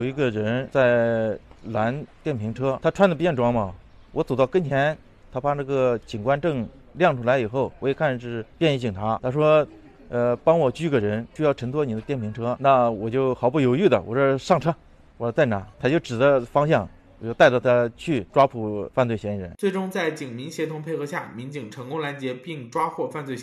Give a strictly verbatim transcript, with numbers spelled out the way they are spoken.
有一个人在拦电瓶车，他穿的便装嘛，我走到跟前，他把那个警官证亮出来以后，我一看是便衣警察，他说呃，帮我拘个人，需要乘坐你的电瓶车。那我就毫不犹豫的，我说上车，我说在哪？他就指着方向，我就带着他去抓捕犯罪嫌疑人。 最终在警民协同配合下，民警成功拦截并抓获犯罪嫌疑人。